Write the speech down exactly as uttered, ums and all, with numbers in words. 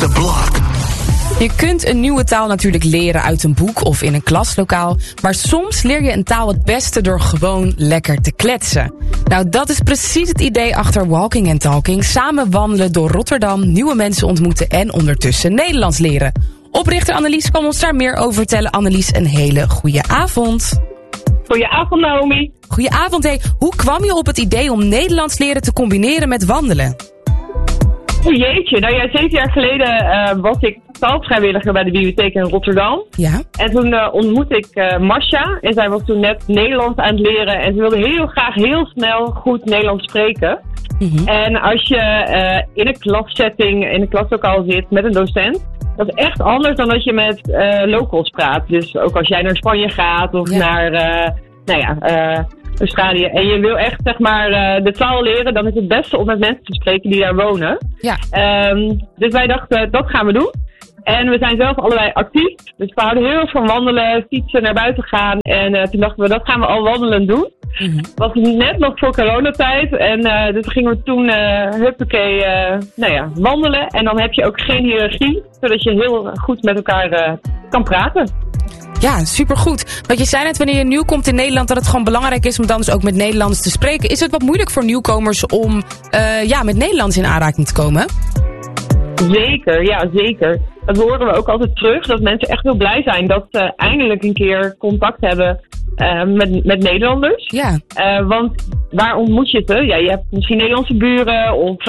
the block. Je kunt een nieuwe taal natuurlijk leren uit een boek of in een klaslokaal. Maar soms leer je een taal het beste door gewoon lekker te kletsen. Nou, dat is precies het idee achter Walking and Talking. Samen wandelen door Rotterdam, nieuwe mensen ontmoeten en ondertussen Nederlands leren. Oprichter Annelies kan ons daar meer over vertellen. Annelies, een hele goede avond. Goedenavond, Naomi. Goedenavond, hé. Hoe kwam je op het idee om Nederlands leren te combineren met wandelen? Oh jeetje, nou ja, zeven jaar geleden uh, was ik taalvrijwilliger bij de bibliotheek in Rotterdam. Ja. En toen uh, ontmoette ik uh, Masha en zij was toen net Nederlands aan het leren en ze wilde heel graag heel snel goed Nederlands spreken. Mm-hmm. En als je uh, in een klassetting, in een klaslokaal zit met een docent, dat is echt anders dan dat je met uh, locals praat. Dus ook als jij naar Spanje gaat of ja. naar, uh, nou ja... Uh, Australië. En je wil echt, zeg maar, uh, de taal leren, dan is het beste om met mensen te spreken die daar wonen. Ja. Um, dus wij dachten, dat gaan we doen. En we zijn zelf allebei actief. Dus we houden heel erg van wandelen, fietsen, naar buiten gaan. En uh, toen dachten we, dat gaan we al wandelend doen. Mm-hmm. Het was net nog voor coronatijd. En uh, dus gingen we toen, uh, huppakee, uh, nou ja, wandelen. En dan heb je ook geen hiërarchie, zodat je heel goed met elkaar uh, kan praten. Ja, supergoed. Want je zei net wanneer je nieuw komt in Nederland dat het gewoon belangrijk is om dan dus ook met Nederlanders te spreken. Is het wat moeilijk voor nieuwkomers om uh, ja, met Nederlands in aanraking te komen? Zeker, ja zeker. Dat horen we ook altijd terug. Dat mensen echt heel blij zijn dat ze eindelijk een keer contact hebben uh, met, met Nederlanders. Ja. Uh, want waar ontmoet je ze? Ja, je hebt misschien Nederlandse buren of